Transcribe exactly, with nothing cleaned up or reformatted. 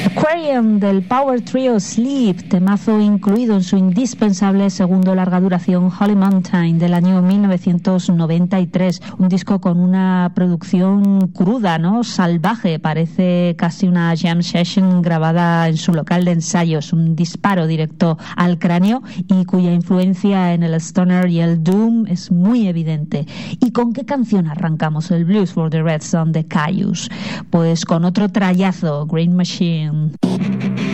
Aquarium del Power Trio Sleep, temazo incluido en su indispensable segundo larga duración Holy Mountain del año mil novecientos noventa y tres, un disco con una producción cruda, ¿no? Salvaje, parece casi una jam session grabada en su local de ensayos, un disparo directo al cráneo y cuya influencia en el stoner y el doom es muy evidente. ¿Y con qué canción arrancamos el Blues for the Red Sun de Caius? Pues con otro trayazo, Green Machine.